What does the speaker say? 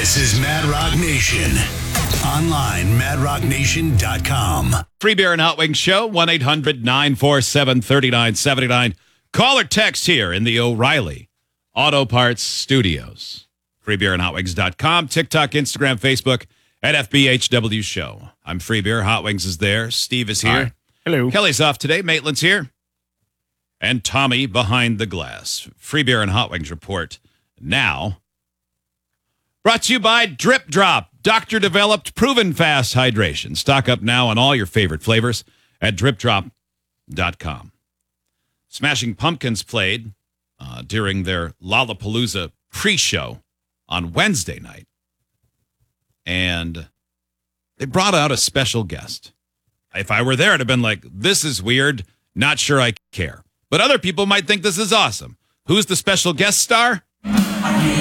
This is Mad Rock Nation. Online, madrocknation.com. Free Beer and Hot Wings Show, 1-800-947-3979. Call or text here in the O'Reilly Auto Parts Studios. FreeBeerandHotWings.com, TikTok, Instagram, Facebook, at FBHW Show. I'm Free Beer. Hot Wings is there. Steve is here. Hi. Hello. Kelly's off today. Maitland's here. And Tommy behind the glass. Free Beer and Hot Wings report now. Brought to you by Drip Drop. Doctor-developed, proven fast hydration. Stock up now on all your favorite flavors at dripdrop.com. Smashing Pumpkins played during their Lollapalooza pre-show on Wednesday night. And they brought out a special guest. If I were there, I'd have been like, this is weird. Not sure I care. But other people might think this is awesome. Who's the special guest star?